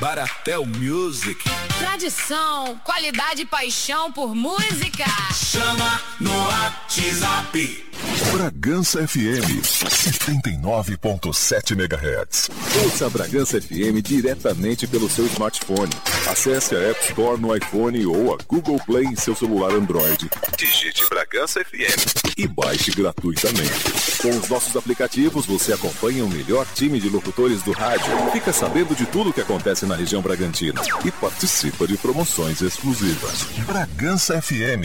Baratel Music. Tradição, qualidade e paixão por música. Chama no WhatsApp. Bragança FM 79.7 MHz. Ouça a Bragança FM diretamente pelo seu smartphone. Acesse a App Store no iPhone ou a Google Play em seu celular Android. Digite Bragança FM e baixe gratuitamente. Com os nossos aplicativos, você acompanha o melhor time de locutores do rádio, fica sabendo de tudo o que acontece na região Bragantina e participa de promoções exclusivas. Bragança FM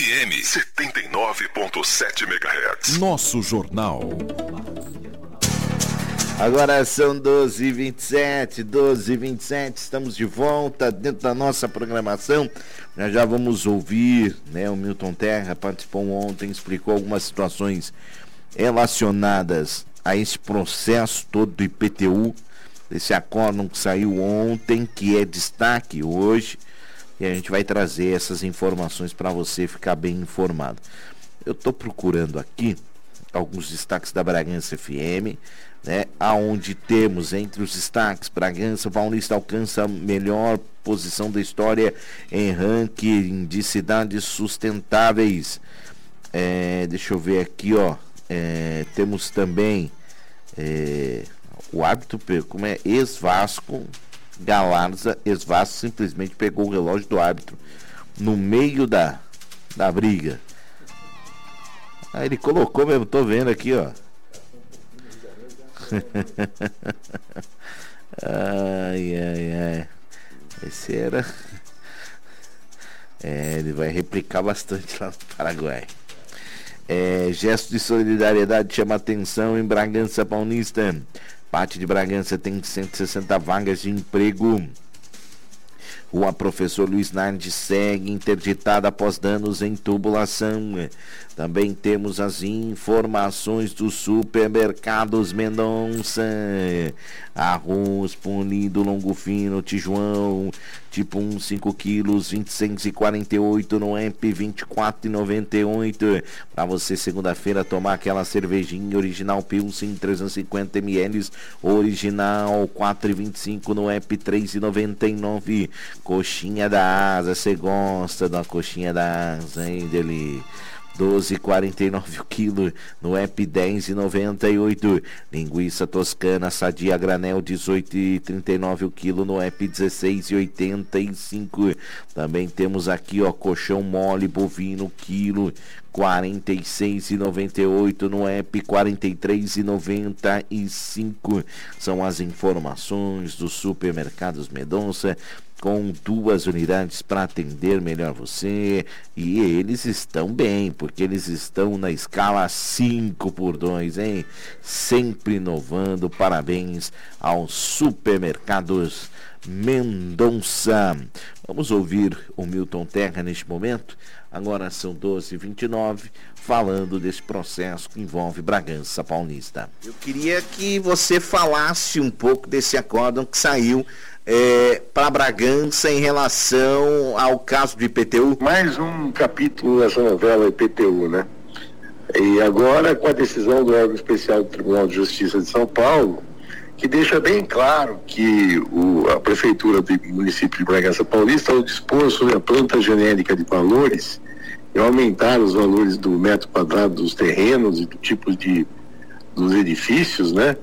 79.7 MHz. Nosso jornal. Agora são 12h27, estamos de volta dentro da nossa programação. Nós já vamos ouvir, né? O Milton Terra participou ontem, explicou algumas situações relacionadas a esse processo todo do IPTU, esse acórdão que saiu ontem, que é destaque hoje, e a gente vai trazer essas informações para você ficar bem informado. Eu estou procurando aqui alguns destaques da Bragança FM, né? Aonde temos entre os destaques: Bragança Paulista alcança a melhor posição da história em ranking de cidades sustentáveis. Deixa eu ver aqui, ó. Temos também o árbitro, como é? Ex-Vasco Galarza, ex-Vasco simplesmente pegou o relógio do árbitro no meio da briga. Aí ele colocou mesmo, tô vendo aqui, ó. Ai. Esse era. Ele vai replicar bastante lá no Paraguai. Gesto de solidariedade chama atenção em Bragança Paulista. Parte de Bragança tem 160 vagas de emprego. Rua Professor Luiz Nardes segue interditada após danos em tubulação. Também temos as informações dos supermercados Mendonça. Arroz polido longo fino Tijuão, tipo 1, 5 quilos, 26,48 no app, 24,98. Para você segunda-feira tomar aquela cervejinha original Pilsen 350 ml, original 4,25 no app, 3,99. Coxinha da Asa, você gosta da coxinha da Asa, hein, dele? 12,49 o quilo no app, 10,98. Linguiça toscana sadia granel, 18,39 o quilo no app, 16,85. Também temos aqui, ó, colchão mole bovino quilo, 46,98 no app, 43,95. São as informações dos supermercados Mendonça, com 2 unidades para atender melhor você, e eles estão bem, porque eles estão na escala 5x2, hein? Sempre inovando. Parabéns aos supermercados Mendonça. Vamos ouvir o Milton Terra neste momento. Agora são 12h29, falando desse processo que envolve Bragança Paulista. Eu queria que você falasse um pouco desse acórdão que saiu para Bragança em relação ao caso do IPTU. Mais um capítulo nessa novela IPTU, né? E agora com a decisão do órgão especial do Tribunal de Justiça de São Paulo, que deixa bem claro que a Prefeitura do município de Bragança Paulista, ao dispor sobre a planta genérica de valores e aumentar os valores do metro quadrado dos terrenos e do tipo dos edifícios, né?